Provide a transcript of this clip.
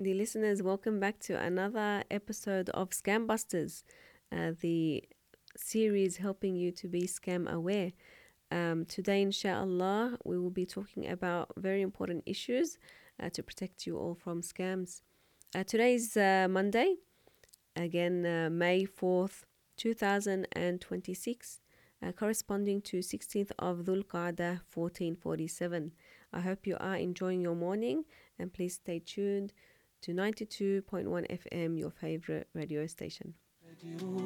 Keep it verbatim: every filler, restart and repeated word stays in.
Dear listeners, welcome back to another episode of Scam Busters, uh, the series helping you to be scam aware. Um, today, inshallah, we will be talking about very important issues uh, to protect you all from scams. Uh, today is uh, Monday, again, uh, May fourth, two thousand twenty-six, uh, corresponding to sixteenth of Dhul Qa'dah, fourteen forty-seven. I hope you are enjoying your morning, and please stay tuned to ninety-two point one F M, your favorite radio station.